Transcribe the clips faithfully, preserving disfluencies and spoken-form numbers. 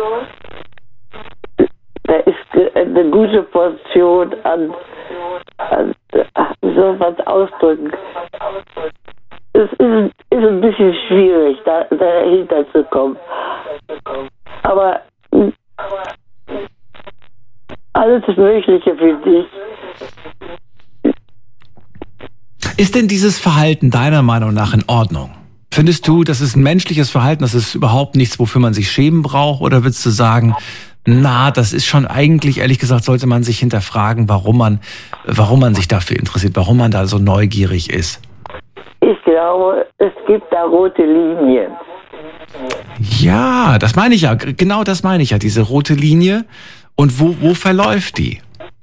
da ist eine gute Portion an, an wie soll man es ausdrücken? Es ist, ist ein bisschen schwierig, da, dahinter zu kommen. Aber alles Mögliche für dich. Ist denn dieses Verhalten deiner Meinung nach in Ordnung? Findest du, das ist ein menschliches Verhalten, das ist überhaupt nichts, wofür man sich schämen braucht? Oder würdest du sagen, na, das ist schon eigentlich, ehrlich gesagt, sollte man sich hinterfragen, warum man, warum man sich dafür interessiert, warum man da so neugierig ist? Ich glaube, es gibt da rote Linien. Ja, das meine ich ja, genau das meine ich ja, diese rote Linie. Und wo, wo verläuft die?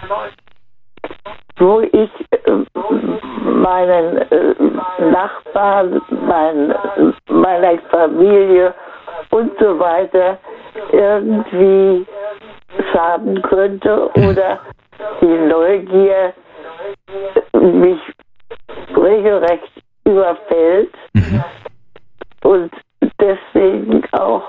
Wo ich meinen äh, Nachbarn, mein, meiner Familie und so weiter irgendwie schaden könnte oder die Neugier mich regelrecht überfällt. Mhm. Und deswegen auch,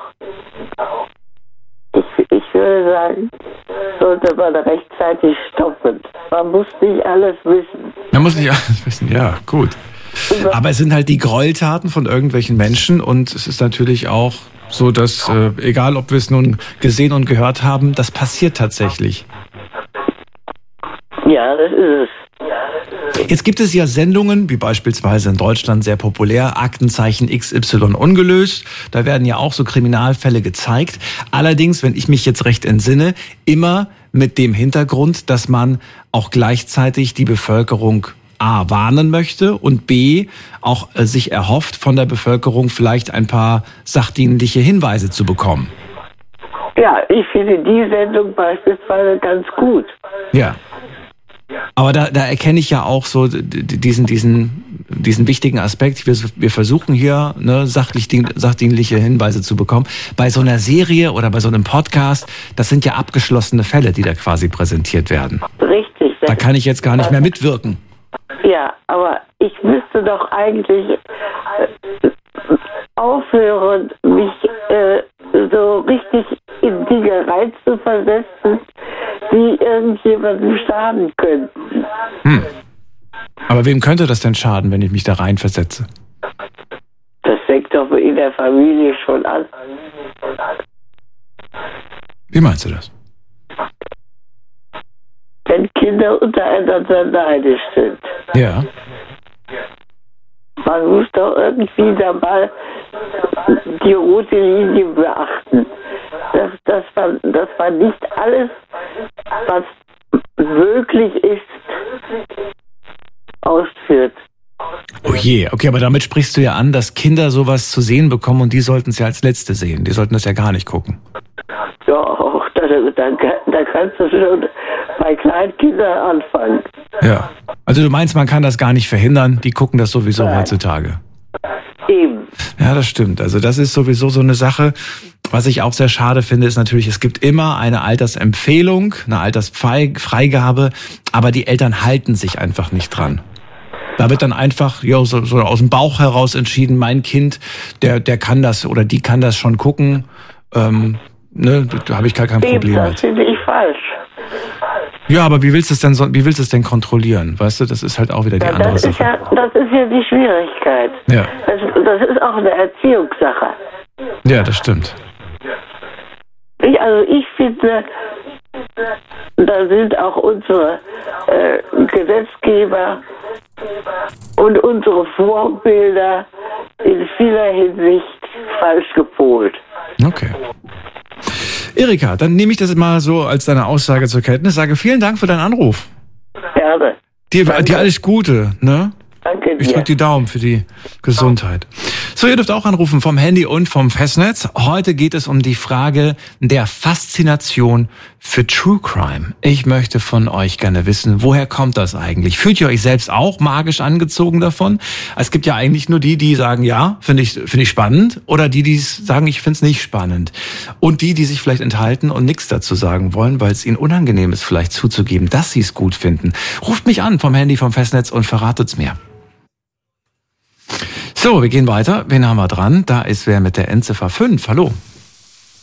ich, ich würde sagen, sollte man rechtzeitig stoppen. Man muss nicht alles wissen. Man muss nicht alles wissen, ja, gut. Aber es sind halt die Gräueltaten von irgendwelchen Menschen und es ist natürlich auch so, dass, äh, egal ob wir es nun gesehen und gehört haben, das passiert tatsächlich. Ja, das ist es. Jetzt gibt es ja Sendungen, wie beispielsweise in Deutschland sehr populär, Aktenzeichen X Y ungelöst. Da werden ja auch so Kriminalfälle gezeigt. Allerdings, wenn ich mich jetzt recht entsinne, immer mit dem Hintergrund, dass man auch gleichzeitig die Bevölkerung A warnen möchte und B auch äh, sich erhofft, von der Bevölkerung vielleicht ein paar sachdienliche Hinweise zu bekommen. Ja, ich finde die Sendung beispielsweise ganz gut. Ja. Aber da, da erkenne ich ja auch so diesen, diesen, diesen wichtigen Aspekt. Wir, wir versuchen hier ne, sachlich, sachdienliche Hinweise zu bekommen. Bei so einer Serie oder bei so einem Podcast, das sind ja abgeschlossene Fälle, die da quasi präsentiert werden. Richtig. Da kann ich jetzt gar nicht mehr mitwirken. Ja, aber ich müsste doch eigentlich äh, aufhören, mich äh, so richtig in Dinge reinzuversetzen, die irgendjemandem schaden könnten. Hm. Aber wem könnte das denn schaden, wenn ich mich da reinversetze? Das fängt doch in der Familie schon an. Wie meinst du das? Wenn Kinder untereinander neidisch sind. Ja. Man muss doch irgendwie da mal die rote Linie beachten. Dass, dass, man, dass man nicht alles, was möglich ist, ausführt. Oh je, okay, aber damit sprichst du ja an, dass Kinder sowas zu sehen bekommen und die sollten es ja als Letzte sehen. Die sollten das ja gar nicht gucken. Doch, da, da, da kannst du schon bei Kleinkindern anfangen. Ja, also du meinst, man kann das gar nicht verhindern, die gucken das sowieso Nein. heutzutage. Eben. Ja, das stimmt. Also das ist sowieso so eine Sache. Was ich auch sehr schade finde, ist natürlich, es gibt immer eine Altersempfehlung, eine Altersfreigabe, aber die Eltern halten sich einfach nicht dran. Da wird dann einfach ja, so, so aus dem Bauch heraus entschieden, mein Kind, der, der kann das oder die kann das schon gucken. Ähm, ne, da habe ich gar kein Problem das mit. Das finde ich falsch. Ja, aber wie willst du es denn so, wie willst du es denn kontrollieren? Weißt du, das ist halt auch wieder die ja, andere das Sache. Ist ja, das ist ja die Schwierigkeit. Ja. Das, das ist auch eine Erziehungssache. Ja, das stimmt. Ich, also ich finde, da sind auch unsere äh, Gesetzgeber und unsere Vorbilder in vieler Hinsicht falsch gepolt. Okay. Erika, dann nehme ich das mal so als deine Aussage zur Kenntnis. Sage vielen Dank für deinen Anruf. Gerne. Dir, dir alles Gute, ne? Danke dir. Ich drücke die Daumen für die Gesundheit. So, ihr dürft auch anrufen vom Handy und vom Festnetz. Heute geht es um die Frage der Faszination für True Crime. Ich möchte von euch gerne wissen, woher kommt das eigentlich? Fühlt ihr euch selbst auch magisch angezogen davon? Es gibt ja eigentlich nur die, die sagen, ja, finde ich, finde ich spannend, oder die, die sagen, ich finde es nicht spannend. Und die, die sich vielleicht enthalten und nichts dazu sagen wollen, weil es ihnen unangenehm ist, vielleicht zuzugeben, dass sie es gut finden. Ruft mich an vom Handy, vom Festnetz und verratet's mir. So, wir gehen weiter. Wen haben wir dran? Da ist wer mit der Endziffer fünf. Hallo.